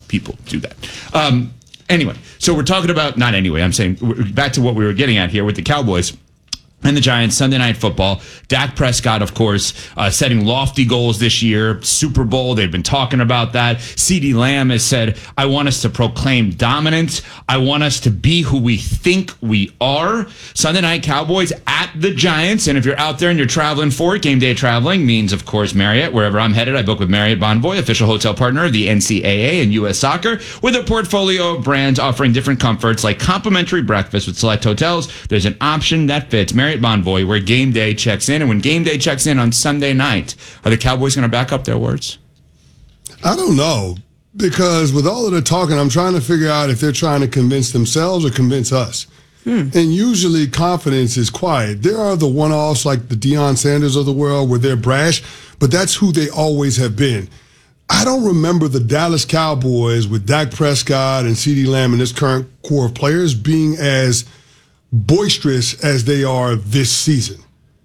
people do that. Anyway, so we're talking about, not anyway, I'm saying back to what we were getting at here with the Cowboys and the Giants, Sunday Night Football. Dak Prescott, of course, setting lofty goals this year. Super Bowl, they've been talking about that. CeeDee Lamb has said, I want us to proclaim dominance. I want us to be who we think we are. Sunday Night Cowboys at the Giants. And if you're out there and you're traveling for it, game day traveling means, of course, Marriott. Wherever I'm headed, I book with Marriott Bonvoy, official hotel partner of the NCAA and U.S. Soccer, with a portfolio of brands offering different comforts like complimentary breakfast with select hotels. There's an option that fits. Marriott Bonvoy, where game day checks in. And when game day checks in on Sunday night, are the Cowboys going to back up their words? I don't know, because with all of the talking, I'm trying to figure out if they're trying to convince themselves or convince us. And usually confidence is quiet. There are the one-offs like the Deion Sanders of the world where they're brash, but that's who they always have been. I don't remember the Dallas Cowboys with Dak Prescott and CeeDee Lamb and this current core of players being as boisterous as they are this season.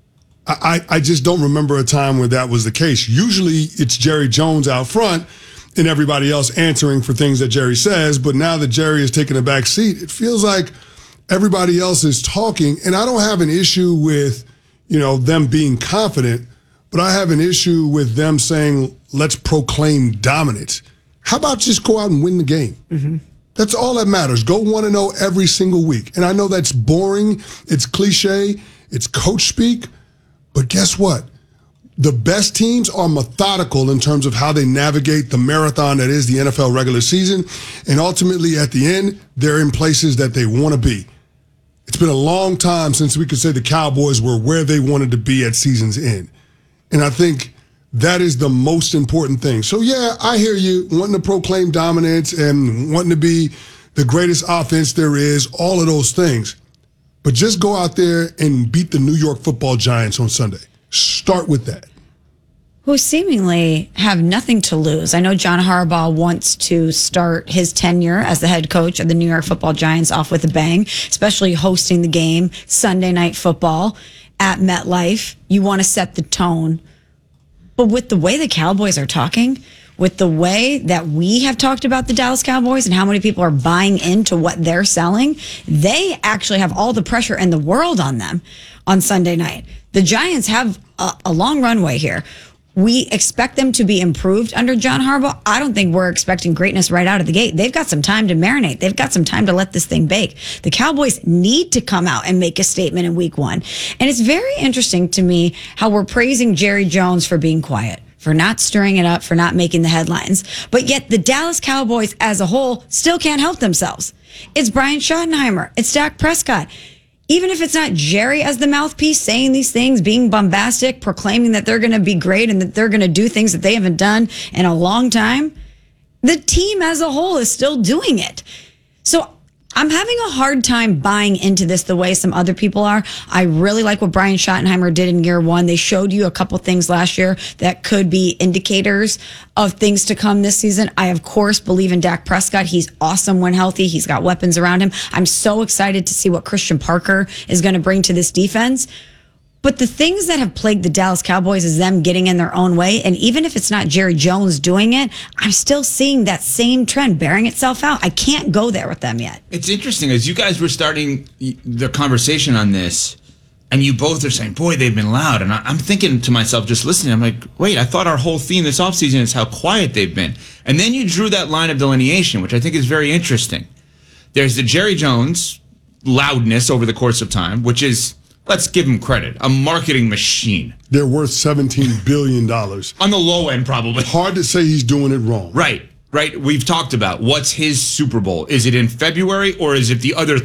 I just don't remember a time where that was the case. Usually it's Jerry Jones out front and everybody else answering for things that Jerry says, but now that Jerry is taking a back seat, it feels like everybody else is talking. And I don't have an issue with, them being confident, but I have an issue with them saying, let's proclaim dominance. How about just go out and win the game? Mm-hmm. That's all that matters. Go 1-0 every single week. And I know that's boring. It's cliche. It's coach speak. But guess what? The best teams are methodical in terms of how they navigate the marathon that is the NFL regular season. And ultimately, at the end, they're in places that they want to be. It's been a long time since we could say the Cowboys were where they wanted to be at season's end. And I think that is the most important thing. So, yeah, I hear you wanting to proclaim dominance and wanting to be the greatest offense there is, all of those things. But just go out there and beat the New York Football Giants on Sunday. Start with that. Who seemingly have nothing to lose. I know John Harbaugh wants to start his tenure as the head coach of the New York Football Giants off with a bang, especially hosting the game Sunday Night Football at MetLife. You want to set the tone. But with the way the Cowboys are talking, with the way that we have talked about the Dallas Cowboys and how many people are buying into what they're selling, they actually have all the pressure in the world on them on Sunday night. The Giants have a long runway here. We expect them to be improved under John Harbaugh. I don't think we're expecting greatness right out of the gate. They've got some time to marinate. They've got some time to let this thing bake. The Cowboys need to come out and make a statement in week one. And it's very interesting to me how we're praising Jerry Jones for being quiet, for not stirring it up, for not making the headlines. But yet the Dallas Cowboys as a whole still can't help themselves. It's Brian Schottenheimer. It's Dak Prescott. Even if it's not Jerry as the mouthpiece saying these things, being bombastic, proclaiming that they're going to be great and that they're going to do things that they haven't done in a long time, the team as a whole is still doing it. So I'm having a hard time buying into this the way some other people are. I really like what Brian Schottenheimer did in year one. They showed you a couple things last year that could be indicators of things to come this season. I, of course, believe in Dak Prescott. He's awesome when healthy. He's got weapons around him. I'm so excited to see what Christian Parker is going to bring to this defense. But the things that have plagued the Dallas Cowboys is them getting in their own way. And even if it's not Jerry Jones doing it, I'm still seeing that same trend bearing itself out. I can't go there with them yet. It's interesting. As you guys were starting the conversation on this, and you both are saying, boy, they've been loud. And I'm thinking to myself, just listening, I'm like, wait, I thought our whole theme this offseason is how quiet they've been. And then you drew that line of delineation, which I think is very interesting. There's the Jerry Jones loudness over the course of time, which is, let's give him credit, a marketing machine. They're worth $17 billion. On the low end, probably. Hard to say he's doing it wrong. Right. We've talked about what's his Super Bowl. Is it in February or is it the other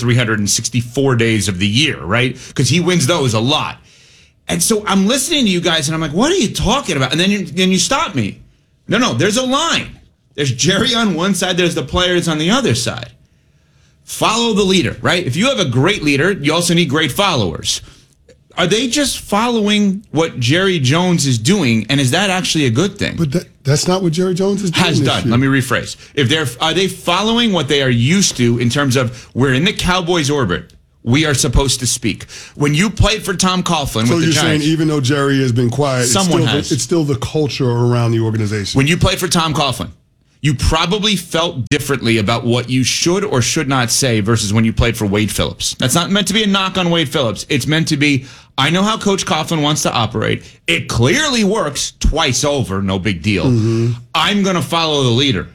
364 days of the year, right? Because he wins those a lot. And so I'm listening to you guys and I'm like, what are you talking about? And then you stop me. No, there's a line. There's Jerry on one side, there's the players on the other side. Follow the leader, right? If you have a great leader, you also need great followers. Are they just following what Jerry Jones is doing, and is that actually a good thing? But that's not what Jerry Jones is doing. Has done. Year. Let me rephrase. Are they following what they are used to in terms of we're in the Cowboys' orbit? We are supposed to speak. When you played for Tom Coughlin with the Giants. So you're saying even though Jerry has been quiet, it's still the culture around the organization. When you played for Tom Coughlin, you probably felt differently about what you should or should not say versus when you played for Wade Phillips. That's not meant to be a knock on Wade Phillips. It's meant to be, I know how Coach Coughlin wants to operate. It clearly works twice over, no big deal. I'm going to follow the leader.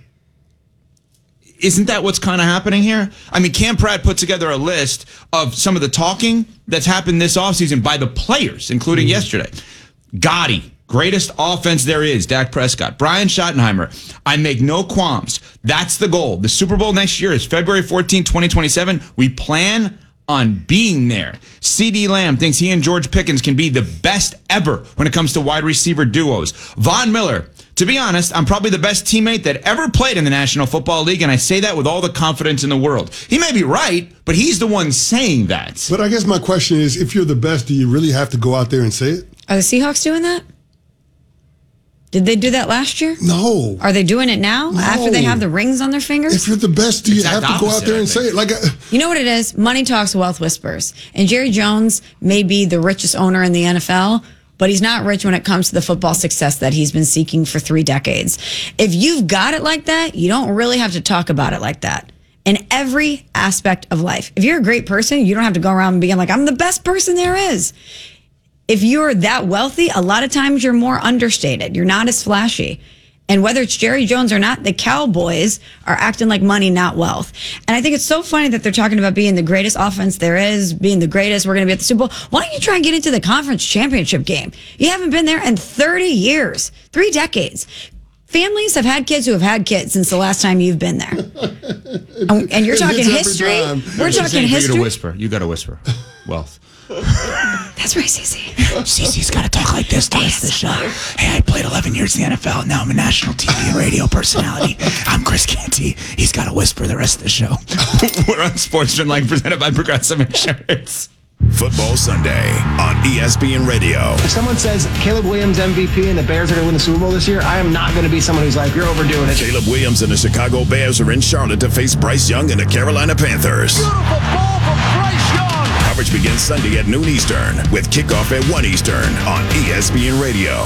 Isn't that what's kind of happening here? I mean, Cam Pratt put together a list of some of the talking that's happened this offseason by the players, including yesterday. Gotti. Greatest offense there is, Dak Prescott. Brian Schottenheimer, I make no qualms. That's the goal. The Super Bowl next year is February 14, 2027. We plan on being there. CeeDee Lamb thinks he and George Pickens can be the best ever when it comes to wide receiver duos. Von Miller, to be honest, I'm probably the best teammate that ever played in the National Football League, and I say that with all the confidence in the world. He may be right, but he's the one saying that. But I guess my question is, if you're the best, do you really have to go out there and say it? Are the Seahawks doing that? Did they do that last year? No. Are they doing it now after they have the rings on their fingers? If you're the best, do you have to go out there and say it? You know what it is? Money talks, wealth whispers. And Jerry Jones may be the richest owner in the NFL, but he's not rich when it comes to the football success that he's been seeking for 3 decades. If you've got it like that, you don't really have to talk about it like that. In every aspect of life. If you're a great person, you don't have to go around and being like, I'm the best person there is. If you're that wealthy, a lot of times you're more understated. You're not as flashy. And whether it's Jerry Jones or not, the Cowboys are acting like money, not wealth. And I think it's so funny that they're talking about being the greatest offense there is, being the greatest. We're going to be at the Super Bowl. Why don't you try and get into the conference championship game? You haven't been there in 30 years, 3 decades. Families have had kids who have had kids since the last time you've been there. And you're talking history. We're talking history. You got to whisper. Wealth. That's right, Cece. Cece's got to talk like this to us the show. Hey, I played 11 years in the NFL. Now I'm a national TV and radio personality. I'm Chris Canty. He's got to whisper the rest of the show. We're on Sports Line presented by Progressive Insurance. Football Sunday on ESPN Radio. If someone says Caleb Williams MVP and the Bears are going to win the Super Bowl this year, I am not going to be someone who's like, you're overdoing it. Caleb Williams and the Chicago Bears are in Charlotte to face Bryce Young and the Carolina Panthers. Beautiful ball from Bryce Young. Coverage begins Sunday at noon Eastern with kickoff at 1 Eastern on ESPN Radio.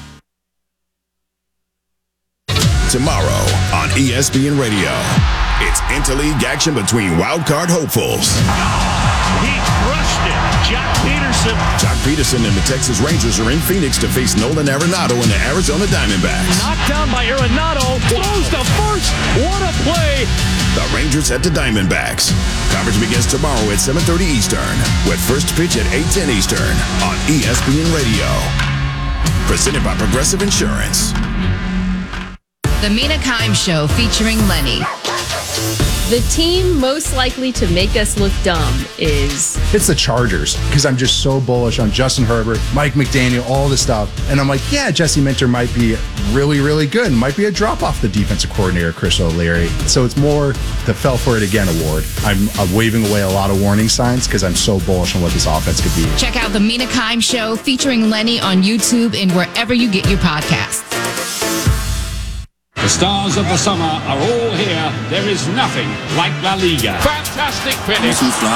Tomorrow on ESPN Radio, it's interleague action between wildcard hopefuls. He crushed it. Jock Peterson and the Texas Rangers are in Phoenix to face Nolan Arenado and the Arizona Diamondbacks. Knocked down by Arenado. Throws the first. What a play. The Rangers at the Diamondbacks. Coverage begins tomorrow at 7:30 Eastern with first pitch at 8:10 Eastern on ESPN Radio. Presented by Progressive Insurance. The Mina Kimes Show featuring Lenny. The team most likely to make us look dumb is... It's the Chargers, because I'm just so bullish on Justin Herbert, Mike McDaniel, all this stuff. And I'm like, yeah, Jesse Minter might be really, really good. Might be a drop off the defensive coordinator, Chris O'Leary. So it's more the Fell For It Again award. I'm waving away a lot of warning signs because I'm so bullish on what this offense could be. Check out The Mina Kimes Show featuring Lenny on YouTube and wherever you get your podcasts. The stars of the summer are all here. There is nothing like La Liga. Fantastic finish.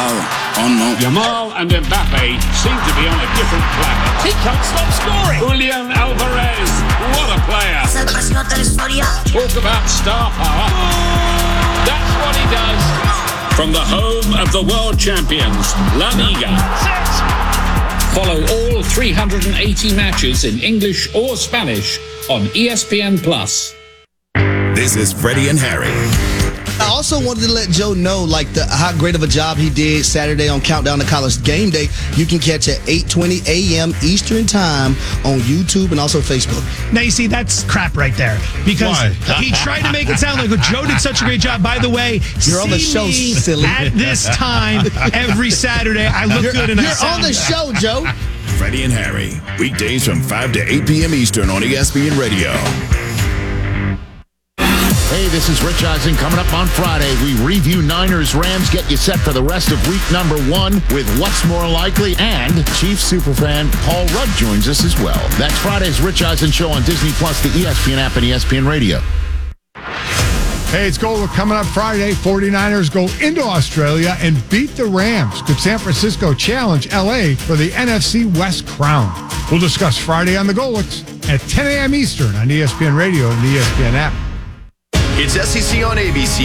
Yamal and Mbappe seem to be on a different planet. He can't stop scoring. Julian Alvarez, what a player. Talk about star power. That's what he does. From the home of the world champions, La Liga. Follow all 380 matches in English or Spanish on ESPN+. This is Freddie and Harry. I also wanted to let Joe know, how great of a job he did Saturday on Countdown to College Game Day. You can catch at 8:20 a.m. Eastern Time on YouTube and also Facebook. Now, you see, that's crap right there. Because he tried to make it sound like Joe did such a great job. By the way, you're on the show, silly. At this time, every Saturday, I look good and I sound You're on the show, Joe. Freddie and Harry, weekdays from 5 to 8 p.m. Eastern on ESPN Radio. Hey, this is Rich Eisen. Coming up on Friday, we review Niners-Rams, get you set for the rest of week number 1 with What's More Likely, and Chiefs superfan Paul Rudd joins us as well. That's Friday's Rich Eisen Show on Disney+, the ESPN app, and ESPN Radio. Hey, it's Gold coming up Friday. 49ers go into Australia and beat the Rams. Could San Francisco challenge L.A. for the NFC West crown? We'll discuss Friday on the Golics at 10 a.m. Eastern on ESPN Radio and the ESPN app. It's SEC on ABC.